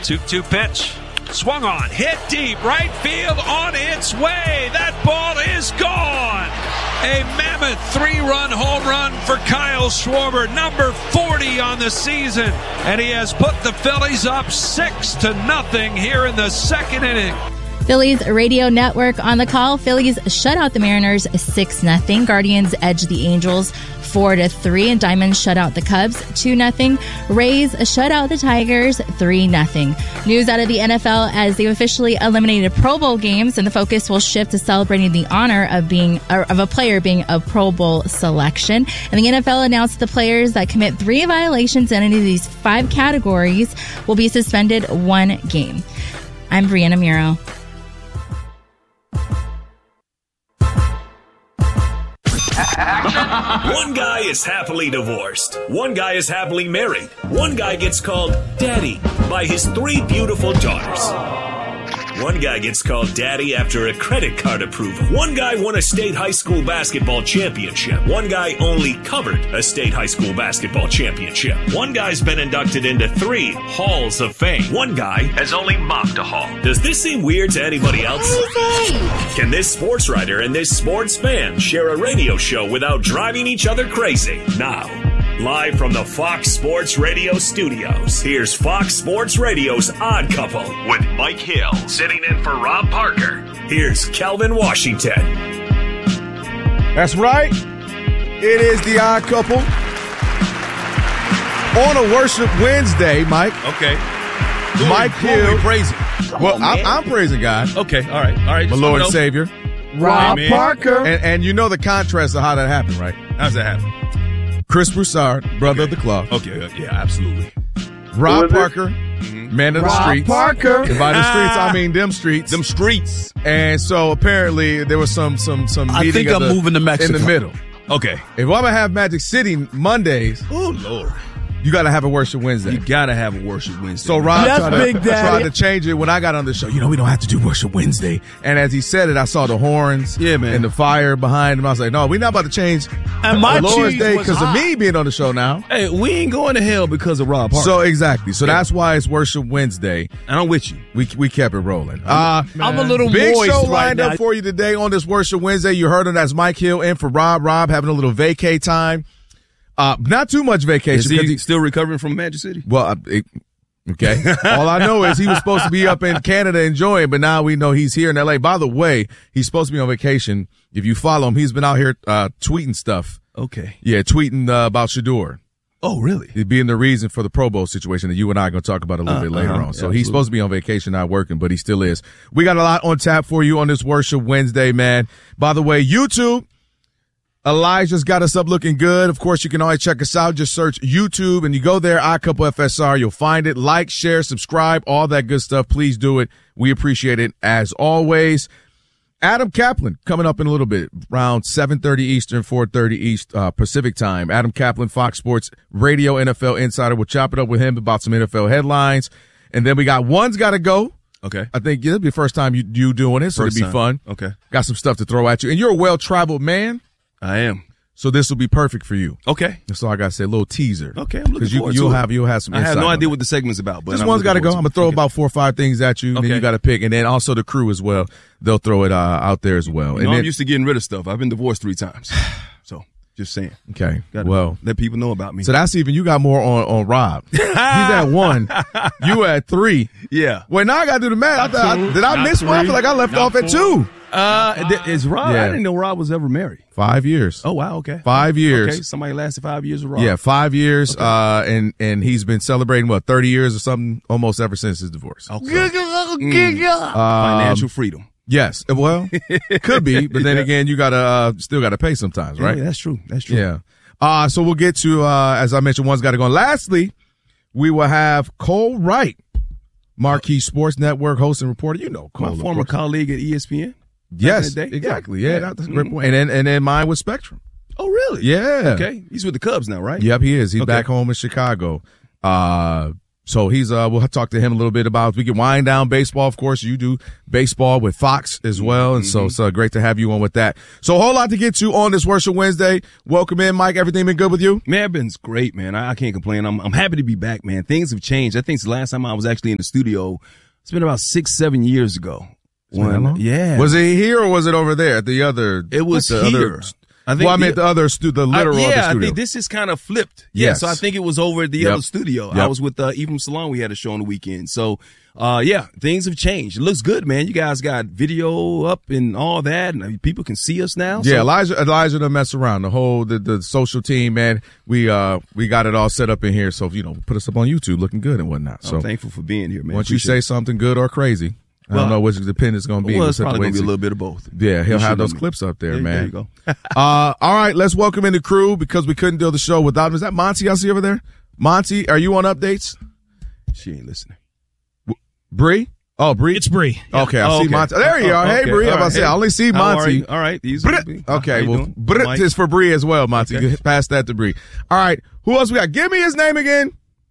2-2 pitch. Swung on, hit deep, right field on its way. That ball is gone. A mammoth 3-run home run for Kyle Schwarber, number 40 on the season. And he has put the Phillies up 6-0 here in the second inning. Phillies Radio Network on the call. Phillies shut out the Mariners 6-0. Guardians edge the Angels 4-3. And Diamonds shut out the Cubs 2-0. Rays shut out the Tigers 3-0. News out of the NFL as they've officially eliminated Pro Bowl games, and the focus will shift to celebrating the honor of a player being a Pro Bowl selection. And the NFL announced the players that commit 3 violations in any of these 5 categories will be suspended 1 game. I'm Brianna Muro. One guy is happily divorced. One guy is happily married. One guy gets called daddy by his 3 beautiful daughters. One guy gets called daddy after a credit card approval. One guy won a state high school basketball championship. One guy only covered a state high school basketball championship. One guy's been inducted into 3 halls of fame. One guy has only mopped a hall. Does this seem weird to anybody else? Can this sports writer and this sports fan share a radio show without driving each other crazy? Now, live from the Fox Sports Radio studios, here's Fox Sports Radio's Odd Couple with Mike Hill sitting in for Rob Parker. Here's Kelvin Washington. That's right. It is the Odd Couple on a Worship Wednesday, Mike. Okay. Mike Hill. Praising. Well, I'm praising God. Okay, all right. My Lord and Savior. Rob Parker. And you know the contrast of how that happened, right? How's that happen? Chris Broussard, brother of the club. Okay, yeah, absolutely. Rob Parker, man of the streets. Parker. And by the streets, I mean them streets. Them streets. And so apparently there was some meeting I think I'm moving to Mexico. in the middle. Okay. If I'm gonna have Magic City Mondays, Oh, Lord. you got to have a Worship Wednesday. You got to have a Worship Wednesday. So Rob Big Daddy. tried to change it when I got on the show. We don't have to do Worship Wednesday. And as he said it, I saw the horns and the fire behind him. I was like, no, we're not about to change And my Lord's cheese Day was because of hot. me being on the show now. Hey, we ain't going to hell because of Rob Parker. So exactly. So that's why it's Worship Wednesday. And I'm with you. We kept it rolling. I'm a little big moist show right lined now. up for you today on this Worship Wednesday. You heard him. That's Mike Hill in for Rob. Rob having a little vacay time. Not too much vacation. Is he still recovering from Magic City? Well, okay. All I know is he was supposed to be up in Canada enjoying, but now we know he's here in L.A. By the way, he's supposed to be on vacation. If you follow him, he's been out here tweeting stuff. Okay. Yeah, tweeting about Shador. Oh, really? It being the reason for the Pro Bowl situation that you and I are going to talk about a little bit later on. So he's supposed to be on vacation, not working, but he still is. We got a lot on tap for you on this Worship Wednesday, man. By the way, YouTube, Elijah's got us up looking good. Of course, you can always check us out. Just search YouTube and you go there, iCouple FSR. You'll find it. Like, share, subscribe, all that good stuff. Please do it. We appreciate it as always. Adam Kaplan coming up in a little bit, around 7:30 Eastern, 4:30 East Pacific time. Adam Kaplan, Fox Sports Radio NFL Insider. We'll chop it up with him about some NFL headlines. And then we got One's Got to Go. Okay. I think it'll be the first time you doing it, so it'll be fun. Okay. Got some stuff to throw at you. And you're a well-traveled man. I am. So this will be perfect for you. Okay. That's all I got to say. A little teaser. Okay. I'm looking forward to it. You'll have some I insight. have no on idea it. what the segment's about. But This One's got to go. I'm going to throw about 4 or 5 things at you. And then you got to pick. And then also the crew as well. They'll throw it out there as well. I'm used to getting rid of stuff. I've been divorced 3 times. So just saying. Okay. Well, let people know about me. So that's even, you got more on Rob. He's at 1. You at 3. Yeah. Well, now I got to do the math. Did I miss one? I feel like I left off at 2. Is Rob? Yeah. I didn't know Rob was ever married. 5 years. Oh, wow. Okay. 5 years. Okay. Somebody lasted 5 years with Rob. Yeah, 5 years. Okay. And he's been celebrating, 30 years or something, almost ever since his divorce. Okay. Financial freedom. Yes. Well, could be, but then again, you still gotta pay sometimes, right? Yeah, that's true. That's true. Yeah. So we'll get to, as I mentioned, One's Gotta Go. And lastly, we will have Cole Wright, Marquee Sports Network host and reporter. You know Cole. My former colleague at ESPN. Yes, exactly. Yeah, that's a great point. And then mine with Spectrum. Oh, really? Yeah. Okay. He's with the Cubs now, right? Yep, he is. He's back home in Chicago. So we'll talk to him a little bit about, we can wind down baseball. Of course, you do baseball with Fox as well. And so it's great to have you on with that. So a whole lot to get to on this Worship Wednesday. Welcome in, Mike. Everything been good with you? Man, it's been great, man. I can't complain. I'm happy to be back, man. Things have changed. I think the last time I was actually in the studio, it's been about 6-7 years ago. Yeah. Was it here or was it over there at the other? It was here. I meant the other the literal other studio. I think this is kind of flipped. Yeah, yes. So I think it was over at the other studio. I was with Ephraim Salon. We had a show on the weekend. So, things have changed. It looks good, man. You guys got video up and all that, and people can see us now. Yeah, so. Elijah to mess around. The whole the social team, man. We got it all set up in here. So put us up on YouTube, looking good and whatnot. So I'm thankful for being here, man. Once you say something good or crazy. I don't know which the pin is going to be. Well, it's probably going to be a little bit of both. Yeah, he'll have those clips up there, man. There you go. All right, let's welcome in the crew because we couldn't do the show without him. Is that Monty I see over there? Monty, are you on updates? She ain't listening. Bree? Oh, Bree? It's Bree. Yeah. Okay, I see Monty. There you are. Hey, Bree. I only see Monty. All right. Okay, well, Brit is for Bree as well, Monty. Okay. Pass that to Bree. All right, who else we got? Give me his name again.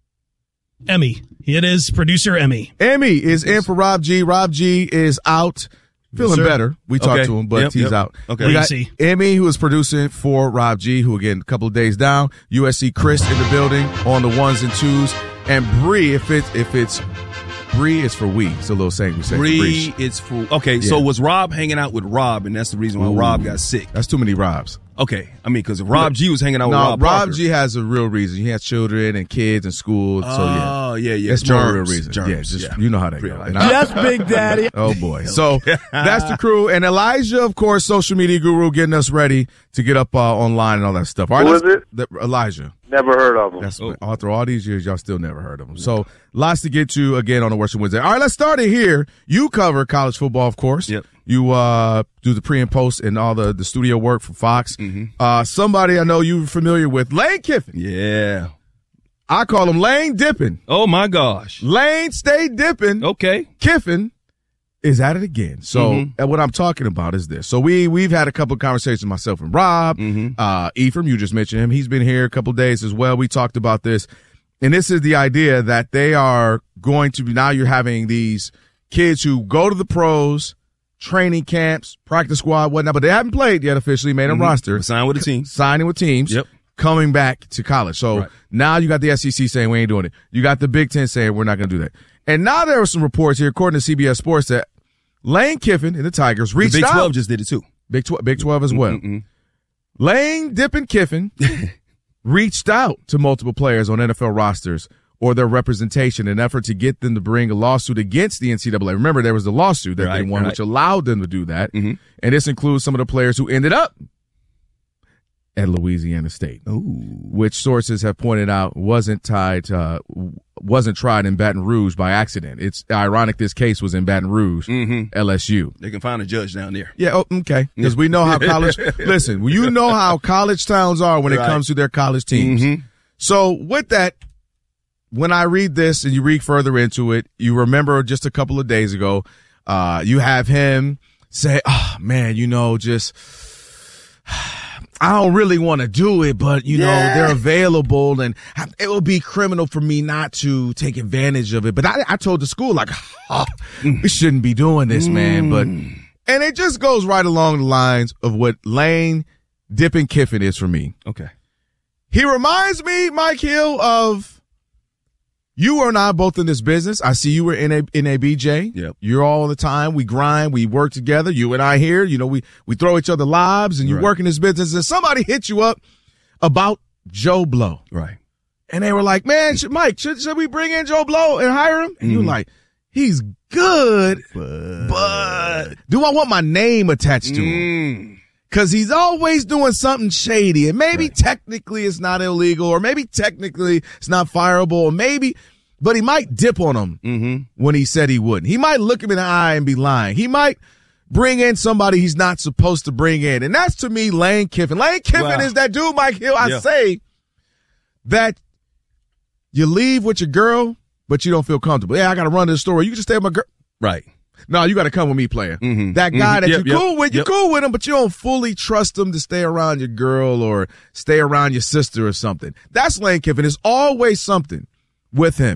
Emmy. It is producer Emmy. Emmy is in for Rob G. Rob G is out. Feeling better. We talked to him, but he's out. Okay. We got Emmy, who is producing for Rob G, who, again, a couple of days down. USC Chris in the building on the ones and twos. And Bree, if it's Bree, it's for we. It's a little saying we say. Bree, it's for. Okay, so was Rob hanging out with Rob, and that's the reason why Rob got sick? That's too many Robs. Okay, I mean, because Rob G was hanging out with Rob Parker. G has a real reason. He has children and kids and school. So yeah. That's more real reason. You know how that goes. Yes, Big Daddy. Oh boy. So that's the crew, and Elijah, of course, social media guru, getting us ready to get up online and all that stuff. All right, who is it? Elijah. Never heard of him. That's after all these years, y'all still never heard of him. So lots to get to again on the Worship Wednesday. All right, let's start it here. You cover college football, of course. Yep. You do the pre and post and all the studio work for Fox. Mm-hmm. Somebody I know you're familiar with, Lane Kiffin. Yeah. I call him Lane Dippin'. Oh, my gosh. Lane stay dipping. Okay. Kiffin is at it again. So what I'm talking about is this. So we've had a couple of conversations, myself and Rob. Ephraim, you just mentioned him. He's been here a couple of days as well. We talked about this. And this is the idea that they are going to be, now you're having these kids who go to the pros, training camps, practice squad, whatnot, but they haven't played yet officially, made a roster. Signing with a team. Signing with teams. Yep. Coming back to college. So now you got the SEC saying we ain't doing it. You got the Big Ten saying we're not going to do that. And now there are some reports here, according to CBS Sports, that Lane Kiffin and the Tigers reached out. The Big 12 just did it too. Big 12 as well. Lane Dippin' Kiffin reached out to multiple players on NFL rosters or their representation in an effort to get them to bring a lawsuit against the NCAA. Remember, there was the lawsuit that they won, which allowed them to do that. And this includes some of the players who ended up at Louisiana State, which sources have pointed out wasn't tried in Baton Rouge by accident. It's ironic this case was in Baton Rouge, LSU. They can find a judge down there. Yeah, okay. Because we know how college – listen, you know how college towns are when it comes to their college teams. So with that, when I read this and you read further into it, you remember just a couple of days ago, you have him say, oh, man, I don't really want to do it, but, they're available, and it would be criminal for me not to take advantage of it. But I told the school, we shouldn't be doing this, man. And it just goes right along the lines of what Lane Dippin' Kiffin is for me. Okay. He reminds me, Mike Hill, of you and I both in this business. I see you were in a BJ. Yep. You're all the time. We grind. We work together. You and I here. We throw each other lobs, and you work in this business. And somebody hit you up about Joe Blow. Right. And they were like, man, Mike, should we bring in Joe Blow and hire him? And you're like, he's good, but do I want my name attached to him? Because he's always doing something shady, and maybe technically it's not illegal, or maybe technically it's not fireable, or but he might dip on him when he said he wouldn't. He might look him in the eye and be lying. He might bring in somebody he's not supposed to bring in, and that's, to me, Lane Kiffin. Lane Kiffin is that dude, Mike Hill. I say that you leave with your girl, but you don't feel comfortable. Yeah, I got to run to the store. You can just stay with my girl. Right. No, you got to come with me, player. That guy that you're cool with, you're cool with him, but you don't fully trust him to stay around your girl or stay around your sister or something. That's Lane Kiffin. There's always something with him.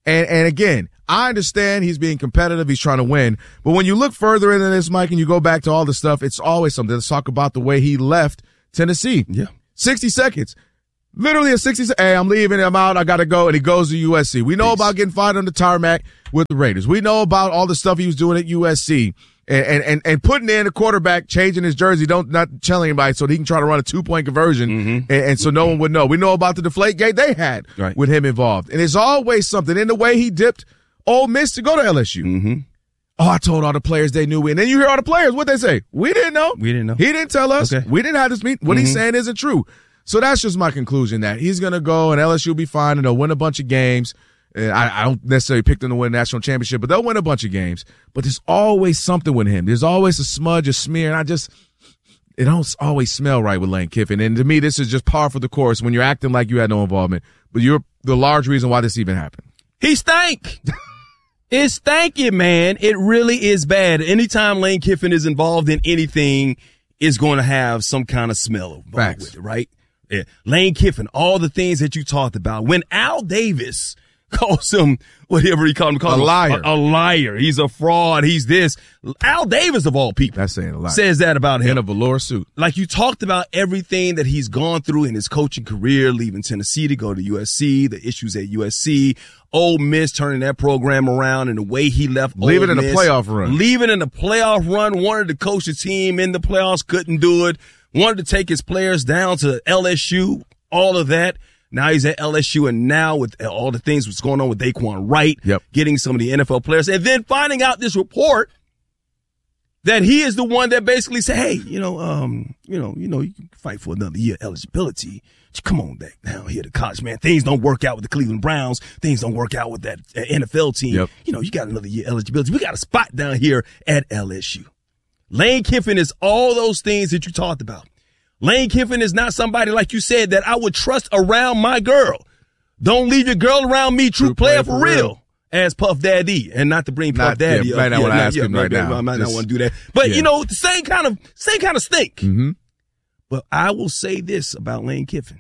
And again, I understand he's being competitive. He's trying to win. But when you look further into this, Mike, and you go back to all the stuff, it's always something. Let's talk about the way he left Tennessee. Yeah. 60 seconds. Literally a 60 seconds. Hey, I'm leaving. I'm out. I got to go. And he goes to USC. We know about getting fired on the tarmac with the Raiders. We know about all the stuff he was doing at USC and putting in a quarterback, changing his jersey, not telling anybody so that he can try to run a 2-point conversion. And so no one would know. We know about the Deflategate they had with him involved. And it's always something in the way he dipped Ole Miss to go to LSU. Oh, I told all the players they knew. And then you hear all the players, what they say? We didn't know. We didn't know. He didn't tell us. Okay. We didn't have this meeting. What he's saying isn't true. So that's just my conclusion, that he's going to go and LSU will be fine and they'll win a bunch of games. I don't necessarily pick them to win a national championship, but they'll win a bunch of games. But there's always something with him. There's always a smudge, a smear, and it don't always smell right with Lane Kiffin. And to me, this is just par for the course when you're acting like you had no involvement. But you're the large reason why this even happened. He stank. It's stanky, man. It really is bad. Anytime Lane Kiffin is involved in anything, it's going to have some kind of smell involved with it, right? Yeah. Lane Kiffin, all the things that you talked about. When Al Davis calls him whatever he called him, a liar. A liar. He's a fraud. He's this. Al Davis, of all people, that's saying a lot, says that about him. In a velour suit. Like, you talked about everything that he's gone through in his coaching career, leaving Tennessee to go to USC, the issues at USC, Ole Miss turning that program around, and the way he left Ole Miss. Leaving in a playoff run. Wanted to coach a team in the playoffs, couldn't do it. Wanted to take his players down to LSU, all of that. Now he's at LSU, and now with all the things what's going on with Daquan Wright, getting some of the NFL players, and then finding out this report that he is the one that basically said, "Hey, you can fight for another year eligibility. Come on back down here to college, man. Things don't work out with the Cleveland Browns. Things don't work out with that NFL team. You got another year eligibility. We got a spot down here at LSU." Lane Kiffin is all those things that you talked about. Lane Kiffin is not somebody, like you said, that I would trust around my girl. Don't leave your girl around me, true player for real. As Puff Daddy, and not to bring Puff Daddy up. I might not want to ask him right now. I might not want to do that. But, the same kind of stink. But I will say this about Lane Kiffin.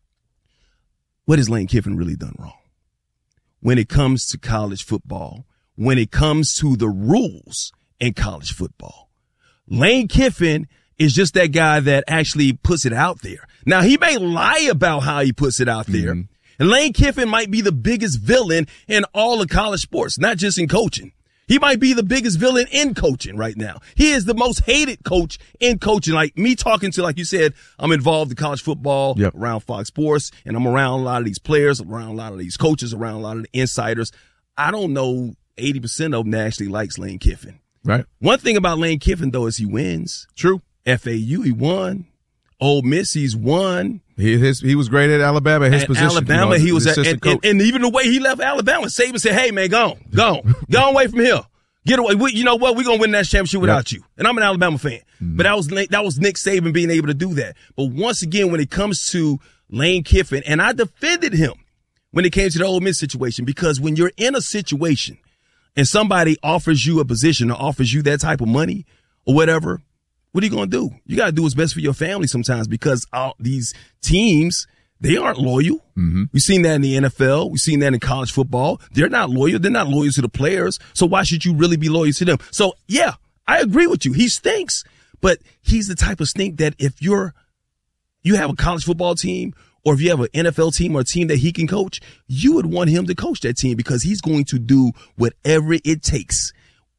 What has Lane Kiffin really done wrong? When it comes to college football, when it comes to the rules in college football, Lane Kiffin is just that guy that actually puts it out there. Now, he may lie about how he puts it out there. And Lane Kiffin might be the biggest villain in all of college sports, not just in coaching. He might be the biggest villain in coaching right now. He is the most hated coach in coaching. Like me talking to, like you said, I'm involved in college football around Fox Sports, and I'm around a lot of these players, around a lot of these coaches, around a lot of the insiders. I don't know 80% of them that actually likes Lane Kiffin. Right. One thing about Lane Kiffin, though, is he wins. True. FAU, he won. Ole Miss, he's won. He was great at Alabama. His position. Alabama, he was and even the way he left Alabama, Saban said, "Hey man, go away from here. Get away. You know what? We're gonna win that championship without you." And I'm an Alabama fan, but that was Nick Saban being able to do that. But once again, when it comes to Lane Kiffin, and I defended him when it came to the Ole Miss situation, because when you're in a situation and somebody offers you a position or offers you that type of money or whatever, what are you going to do? You got to do what's best for your family sometimes, because these teams, they aren't loyal. We've seen that in the NFL. We've seen that in college football. They're not loyal. They're not loyal to the players. So why should you really be loyal to them? So, yeah, I agree with you. He stinks, but he's the type of stink that if you have a college football team, or if you have an NFL team or a team that he can coach, you would want him to coach that team, because he's going to do whatever it takes.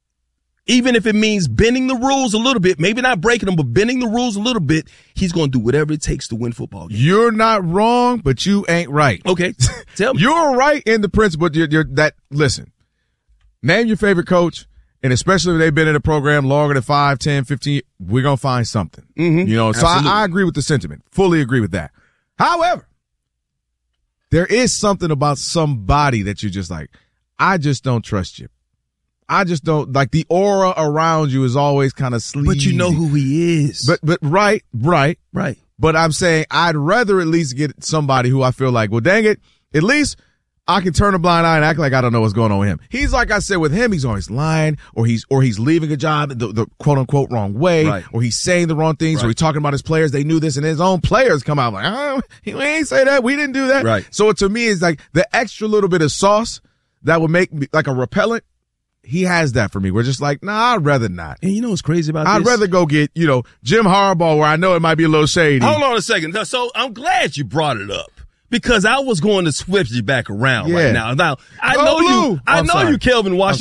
Even if it means bending the rules a little bit, maybe not breaking them, but bending the rules a little bit, he's going to do whatever it takes to win football games. You're not wrong, but you ain't right. Okay, tell me. You're right in the principle. Listen, name your favorite coach, and especially if they've been in a program longer than 5, 10, 15, we're going to find something. So I agree with the sentiment. Fully agree with that. However, there is something about somebody that you're just like, I just don't trust you. I just don't, like, the aura around you is always kind of sleazy. But you know who he is. But right. But I'm saying I'd rather at least get somebody who I feel like, well, dang it, at least I can turn a blind eye and act like I don't know what's going on with him. He's, like I said, with him, he's always lying, or he's leaving a job the quote unquote wrong way, or he's saying the wrong things, or he's talking about his players. They knew this, and his own players come out like, we ain't say that. We didn't do that. Right. So to me, it's like the extra little bit of sauce that would make me like a repellent. He has that for me. We're just like, nah, I'd rather not. And you know what's crazy about this? I'd rather go get, Jim Harbaugh, where I know it might be a little shady. Hold on a second. So I'm glad you brought it up. Because I was going to switch you back around right now. Now I know you, Kelvin Washington.